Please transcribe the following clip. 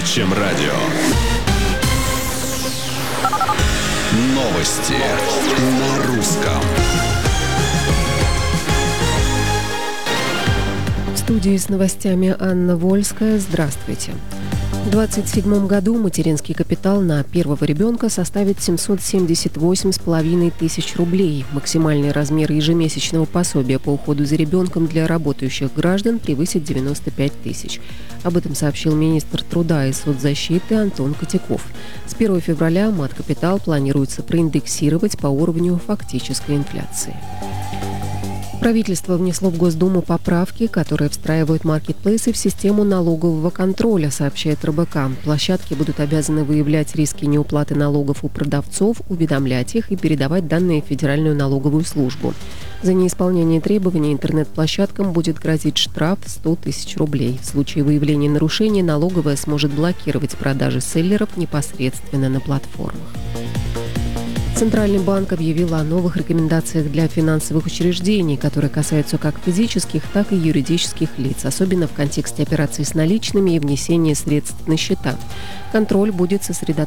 чем радио. Новости на русском. В студии с новостями Анна Вольская. Здравствуйте. В 2027 году материнский капитал на первого ребенка составит 778,5 тысяч рублей. Максимальный размер ежемесячного пособия по уходу за ребенком для работающих граждан превысит 95 тысяч. Об этом сообщил министр труда и соцзащиты Антон Котяков. С 1 февраля мат-капитал планируется проиндексировать по уровню фактической инфляции. Правительство внесло в Госдуму поправки, которые встраивают маркетплейсы в систему налогового контроля, сообщает РБК. Площадки будут обязаны выявлять риски неуплаты налогов у продавцов, уведомлять их и передавать данные в Федеральную налоговую службу. За неисполнение требований интернет-площадкам будет грозить штраф в 100 тысяч рублей. В случае выявления нарушений налоговая сможет блокировать продажи селлеров непосредственно на платформах. Центральный банк объявил о новых рекомендациях для финансовых учреждений, которые касаются как физических, так и юридических лиц, особенно в контексте операций с наличными и внесения средств на счета. Контроль будет сосредоточен